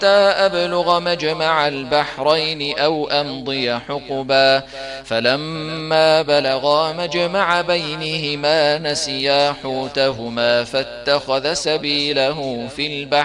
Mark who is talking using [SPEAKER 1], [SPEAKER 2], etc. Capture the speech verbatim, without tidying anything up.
[SPEAKER 1] أبلغ مجمع البحرين أو أمضي حقبا فلما بلغا مجمع بينهما نسيا حوتهما فاتخذ سبيله في البحر